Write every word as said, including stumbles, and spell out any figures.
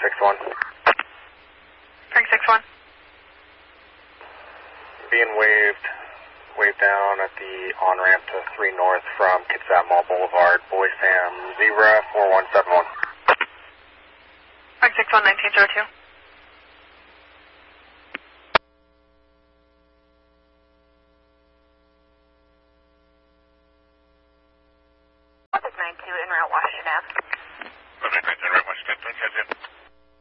six one. Frank six one. Being waved, waved down at the on-ramp to three north from Kitsap Mall Boulevard, Boy Sam Zebra four one seven one. Frank six one, nineteen oh two. nine two en route Washington Ave. nine two en route Washington,